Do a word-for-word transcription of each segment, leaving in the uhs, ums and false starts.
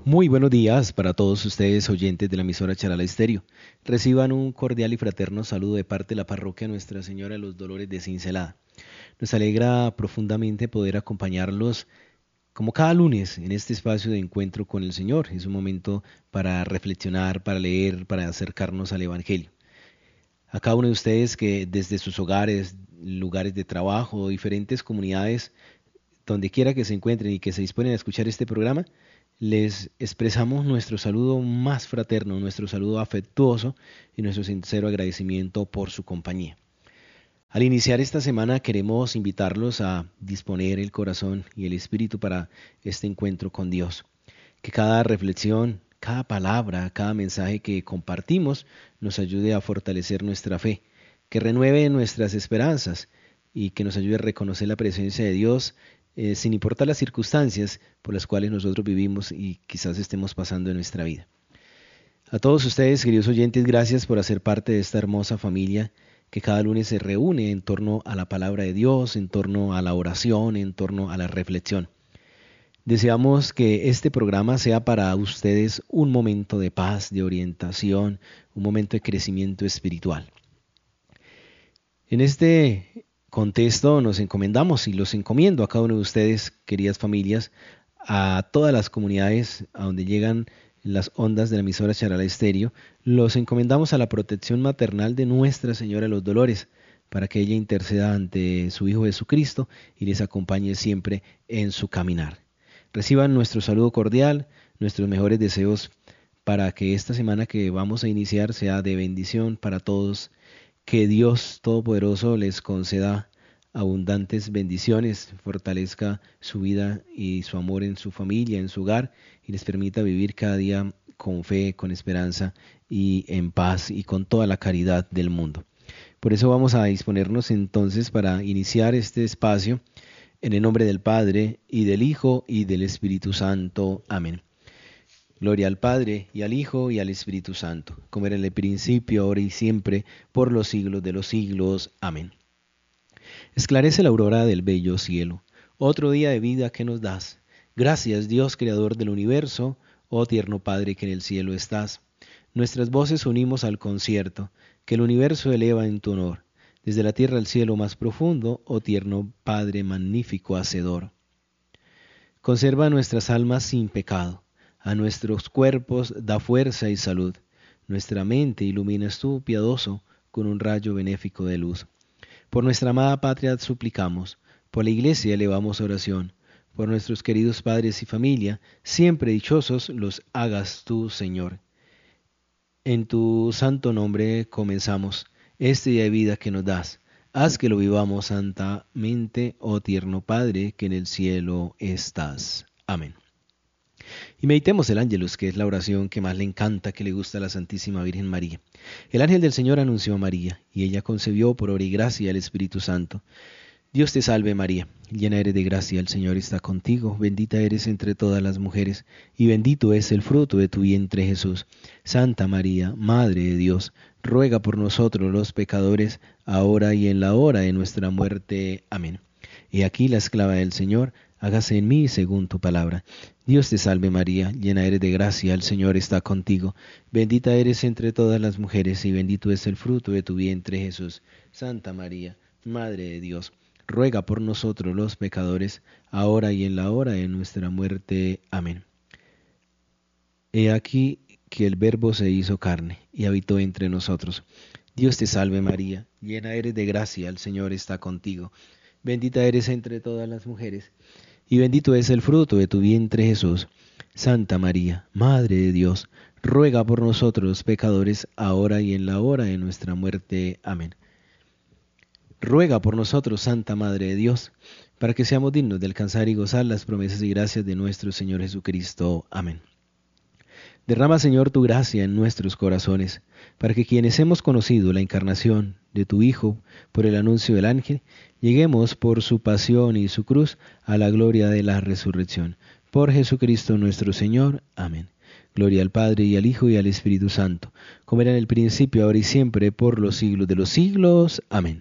Muy buenos días para todos ustedes, oyentes de la emisora Charala Estéreo. Reciban un cordial y fraterno saludo de parte de la parroquia Nuestra Señora de los Dolores de Cincelada. Nos alegra profundamente poder acompañarlos como cada lunes en este espacio de encuentro con el Señor. Es un momento para reflexionar, para leer, para acercarnos al Evangelio. A cada uno de ustedes que desde sus hogares, lugares de trabajo, diferentes comunidades, donde quiera que se encuentren y que se disponen a escuchar este programa, les expresamos nuestro saludo más fraterno, nuestro saludo afectuoso y nuestro sincero agradecimiento por su compañía. Al iniciar esta semana queremos invitarlos a disponer el corazón y el espíritu para este encuentro con Dios. Que cada reflexión, cada palabra, cada mensaje que compartimos nos ayude a fortalecer nuestra fe, que renueve nuestras esperanzas y que nos ayude a reconocer la presencia de Dios Eh, sin importar las circunstancias por las cuales nosotros vivimos y quizás estemos pasando en nuestra vida. A todos ustedes, queridos oyentes, gracias por hacer parte de esta hermosa familia que cada lunes se reúne en torno a la palabra de Dios, en torno a la oración, en torno a la reflexión. Deseamos que este programa sea para ustedes un momento de paz, de orientación, un momento de crecimiento espiritual. En este contexto nos encomendamos y los encomiendo a cada uno de ustedes, queridas familias, a todas las comunidades a donde llegan las ondas de la emisora Charala Estéreo. Los encomendamos a la protección maternal de Nuestra Señora de los Dolores, para que ella interceda ante su Hijo Jesucristo y les acompañe siempre en su caminar. Reciban nuestro saludo cordial, nuestros mejores deseos para que esta semana que vamos a iniciar sea de bendición para todos. Que Dios Todopoderoso les conceda abundantes bendiciones, fortalezca su vida y su amor en su familia, en su hogar, y les permita vivir cada día con fe, con esperanza y en paz y con toda la caridad del mundo. Por eso vamos a disponernos entonces para iniciar este espacio en el nombre del Padre y del Hijo y del Espíritu Santo. Amén. Gloria al Padre, y al Hijo, y al Espíritu Santo, como era en el principio, ahora y siempre, por los siglos de los siglos. Amén. Esclarece la aurora del bello cielo, otro día de vida que nos das. Gracias, Dios, Creador del universo, oh tierno Padre que en el cielo estás. Nuestras voces unimos al concierto, que el universo eleva en tu honor. Desde la tierra al cielo más profundo, oh tierno Padre magnífico Hacedor. Conserva nuestras almas sin pecado. A nuestros cuerpos da fuerza y salud. Nuestra mente iluminas tú, piadoso, con un rayo benéfico de luz. Por nuestra amada patria suplicamos, por la Iglesia elevamos oración, por nuestros queridos padres y familia, siempre dichosos los hagas tú, Señor. En tu santo nombre comenzamos este día de vida que nos das. Haz que lo vivamos santamente, oh tierno Padre, que en el cielo estás. Amén. Y meditemos el Ángelus, que es la oración que más le encanta, que le gusta a la Santísima Virgen María. El ángel del Señor anunció a María, y ella concebió por obra y gracia del Espíritu Santo. Dios te salve María, llena eres de gracia, el Señor está contigo, bendita eres entre todas las mujeres, y bendito es el fruto de tu vientre Jesús. Santa María, Madre de Dios, ruega por nosotros los pecadores, ahora y en la hora de nuestra muerte. Amén. He aquí la esclava del Señor, hágase en mí según tu palabra. Dios te salve María, llena eres de gracia, el Señor está contigo. Bendita eres entre todas las mujeres y bendito es el fruto de tu vientre Jesús. Santa María, Madre de Dios, ruega por nosotros los pecadores, ahora y en la hora de nuestra muerte. Amén. He aquí que el Verbo se hizo carne y habitó entre nosotros. Dios te salve María, llena eres de gracia, el Señor está contigo. Bendita eres entre todas las mujeres, y bendito es el fruto de tu vientre Jesús. Santa María, Madre de Dios, ruega por nosotros los pecadores, ahora y en la hora de nuestra muerte. Amén. Ruega por nosotros, Santa Madre de Dios, para que seamos dignos de alcanzar y gozar las promesas y gracias de nuestro Señor Jesucristo. Amén. Derrama, Señor, tu gracia en nuestros corazones, para que quienes hemos conocido la encarnación de tu Hijo por el anuncio del ángel, lleguemos por su pasión y su cruz a la gloria de la resurrección. Por Jesucristo nuestro Señor. Amén. Gloria al Padre, y al Hijo, y al Espíritu Santo, como era en el principio, ahora y siempre, por los siglos de los siglos. Amén.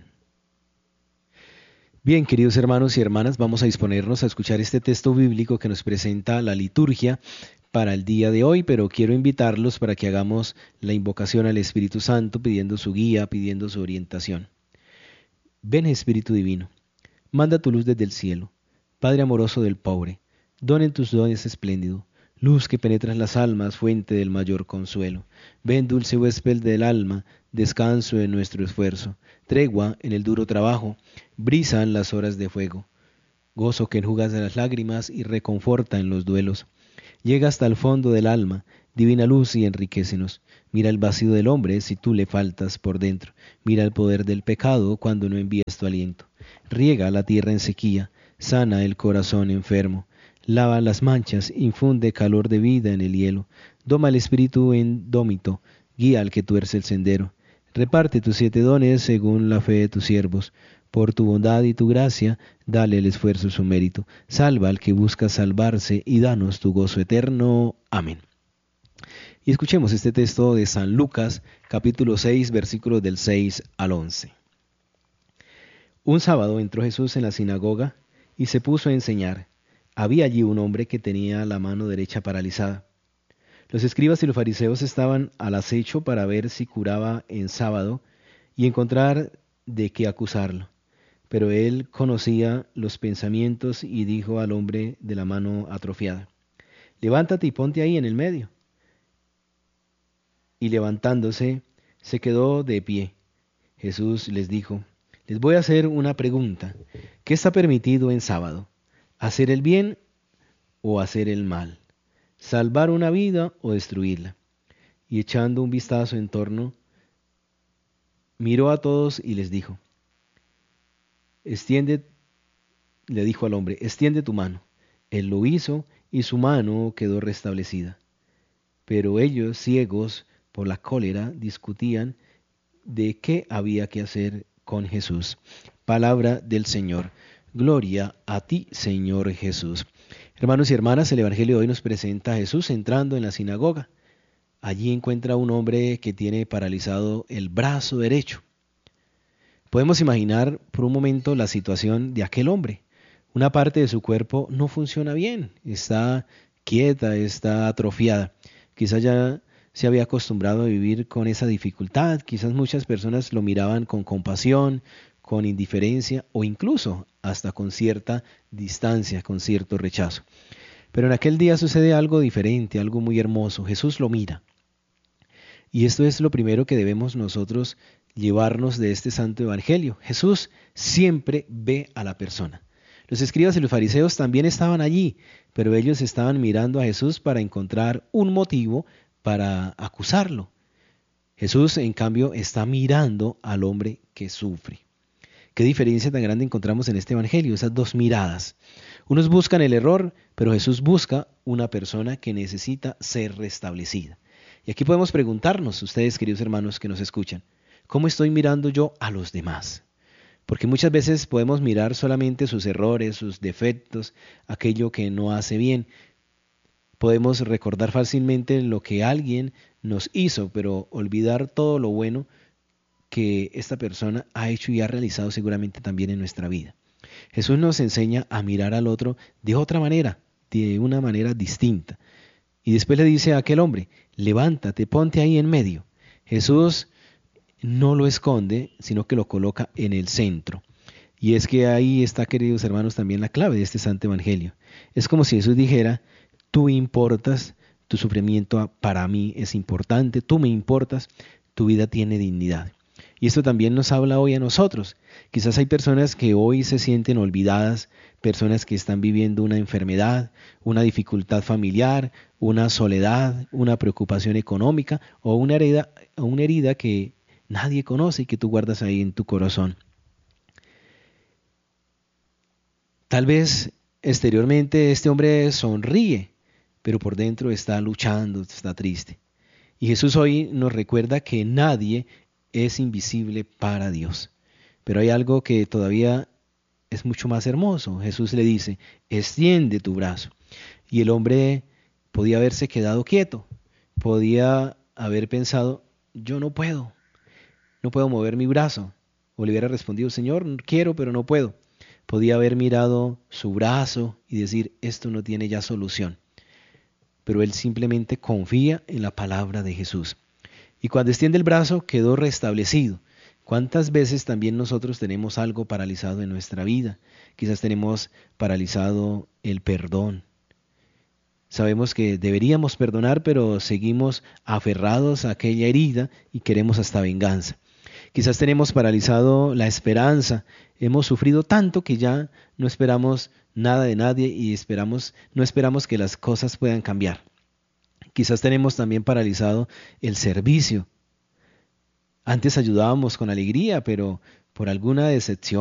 Bien, queridos hermanos y hermanas, vamos a disponernos a escuchar este texto bíblico que nos presenta la liturgia para el día de hoy, pero quiero invitarlos para que hagamos la invocación al Espíritu Santo, pidiendo su guía, pidiendo su orientación. Ven, Espíritu Divino, manda tu luz desde el cielo, Padre amoroso del pobre, don en tus dones espléndido, luz que penetras las almas, fuente del mayor consuelo. Ven, dulce huésped del alma, descanso en nuestro esfuerzo, tregua en el duro trabajo, brisa en las horas de fuego, gozo que enjugas las lágrimas y reconforta en los duelos. Llega hasta el fondo del alma, divina luz, y enriquécenos. Mira el vacío del hombre si tú le faltas por dentro. Mira el poder del pecado cuando no envías tu aliento. Riega la tierra en sequía, sana el corazón enfermo. Lava las manchas, infunde calor de vida en el hielo. Doma el espíritu indómito, guía al que tuerce el sendero. Reparte tus siete dones según la fe de tus siervos. Por tu bondad y tu gracia, dale el esfuerzo su mérito. Salva al que busca salvarse y danos tu gozo eterno. Amén. Y escuchemos este texto de San Lucas, capítulo seis, versículos del seis al once. Un sábado entró Jesús en la sinagoga y se puso a enseñar. Había allí un hombre que tenía la mano derecha paralizada. Los escribas y los fariseos estaban al acecho para ver si curaba en sábado y encontrar de qué acusarlo. Pero él conocía los pensamientos y dijo al hombre de la mano atrofiada: levántate y ponte ahí en el medio. Y levantándose, se quedó de pie. Jesús les dijo: les voy a hacer una pregunta. ¿Qué está permitido en sábado? ¿Hacer el bien o hacer el mal? ¿Salvar una vida o destruirla? Y echando un vistazo en torno, miró a todos y les dijo: Extiende, le dijo al hombre, extiende tu mano. Él lo hizo y su mano quedó restablecida. Pero ellos, ciegos por la cólera, discutían de qué había que hacer con Jesús. Palabra del Señor. Gloria a ti, Señor Jesús. Hermanos y hermanas, el Evangelio de hoy nos presenta a Jesús entrando en la sinagoga. Allí encuentra a un hombre que tiene paralizado el brazo derecho. Podemos imaginar por un momento la situación de aquel hombre. Una parte de su cuerpo no funciona bien, está quieta, está atrofiada. Quizás ya se había acostumbrado a vivir con esa dificultad, quizás muchas personas lo miraban con compasión, con indiferencia o incluso hasta con cierta distancia, con cierto rechazo. Pero en aquel día sucede algo diferente, algo muy hermoso. Jesús lo mira. Y esto es lo primero que debemos nosotros llevarnos de este santo evangelio. Jesús siempre ve a la persona. Los escribas y los fariseos también estaban allí, pero ellos estaban mirando a Jesús para encontrar un motivo para acusarlo. Jesús, en cambio, está mirando al hombre que sufre. Qué diferencia tan grande encontramos en este evangelio, esas dos miradas. Unos buscan el error, pero Jesús busca una persona que necesita ser restablecida. Y aquí podemos preguntarnos, ustedes queridos hermanos que nos escuchan, ¿cómo estoy mirando yo a los demás? Porque muchas veces podemos mirar solamente sus errores, sus defectos, aquello que no hace bien. Podemos recordar fácilmente lo que alguien nos hizo, pero olvidar todo lo bueno que esta persona ha hecho y ha realizado seguramente también en nuestra vida. Jesús nos enseña a mirar al otro de otra manera, de una manera distinta. Y después le dice a aquel hombre: levántate, ponte ahí en medio. Jesús no lo esconde, sino que lo coloca en el centro. Y es que ahí está, queridos hermanos, también la clave de este santo evangelio. Es como si Jesús dijera: tú importas, tu sufrimiento para mí es importante, tú me importas, tu vida tiene dignidad. Y esto también nos habla hoy a nosotros. Quizás hay personas que hoy se sienten olvidadas, personas que están viviendo una enfermedad, una dificultad familiar, una soledad, una preocupación económica o una herida, una herida que nadie conoce y que tú guardas ahí en tu corazón. Tal vez exteriormente este hombre sonríe, pero por dentro está luchando, está triste. Y Jesús hoy nos recuerda que nadie es invisible para Dios. Pero hay algo que todavía es mucho más hermoso. Jesús le dice: extiende tu brazo. Y el hombre podía haberse quedado quieto, podía haber pensado: yo no puedo, no puedo mover mi brazo. O le hubiera respondido: Señor, quiero, pero no puedo. Podía haber mirado su brazo y decir: esto no tiene ya solución. pero él simplemente confía en la palabra de Jesús. Y cuando extiende el brazo, quedó restablecido. ¿Cuántas veces también nosotros tenemos algo paralizado en nuestra vida? Quizás tenemos paralizado el perdón. Sabemos que deberíamos perdonar, pero seguimos aferrados a aquella herida y queremos hasta venganza. Quizás tenemos paralizado la esperanza. Hemos sufrido tanto que ya no esperamos nada de nadie y esperamos, no esperamos que las cosas puedan cambiar. Quizás tenemos también paralizado el servicio. Antes ayudábamos con alegría, pero por alguna decepción